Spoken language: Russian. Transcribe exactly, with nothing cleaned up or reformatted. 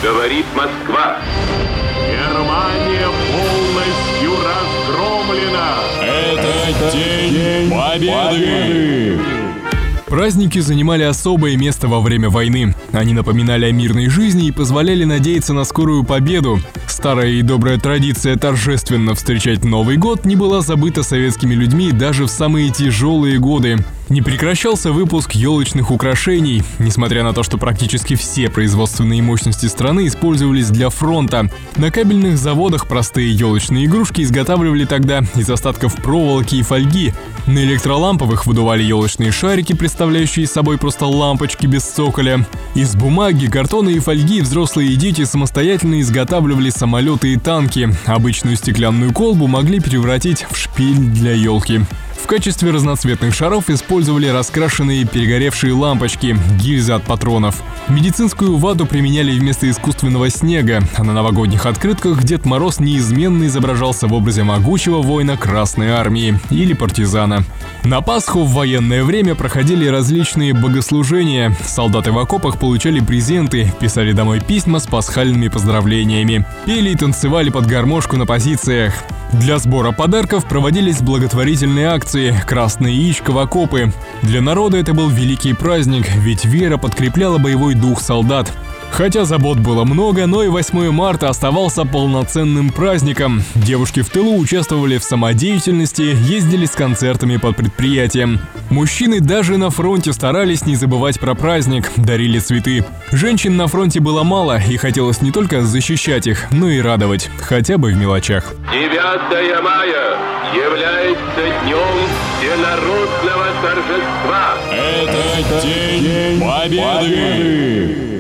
говорит Москва. Германия полностью разгромлена. Это день победы! Праздники занимали особое место во время войны. Они напоминали о мирной жизни и позволяли надеяться на скорую победу. Старая и добрая традиция торжественно встречать Новый год не была забыта советскими людьми даже в самые тяжелые годы. Не прекращался выпуск елочных украшений, несмотря на то, что практически все производственные мощности страны использовались для фронта. На кабельных заводах простые елочные игрушки изготавливали тогда из остатков проволоки и фольги. На электроламповых выдували елочные шарики, представляющие собой просто лампочки без цоколя. Из бумаги, картона и фольги взрослые и дети самостоятельно изготавливали самолеты и танки. Обычную стеклянную колбу могли превратить в шпиль для елки. В качестве разноцветных шаров использовали раскрашенные перегоревшие лампочки, гильзы от патронов. Медицинскую вату применяли вместо искусственного снега, а на новогодних открытках Дед Мороз неизменно изображался в образе могучего воина Красной Армии или партизана. На Пасху в военное время проходили различные богослужения. Солдаты в окопах получали презенты, писали домой письма с пасхальными поздравлениями, пели и танцевали под гармошку на позициях. Для сбора подарков проводились благотворительные акции «Красное яичко в окопы». Для народа это был великий праздник, ведь вера подкрепляла боевой дух солдат. Хотя забот было много, но и восьмое марта оставался полноценным праздником. Девушки в тылу участвовали в самодеятельности, ездили с концертами по предприятиям. Мужчины даже на фронте старались не забывать про праздник, дарили цветы. Женщин на фронте было мало, и хотелось не только защищать их, но и радовать, хотя бы в мелочах. девятое мая является днем всенародного торжества. Это день победы!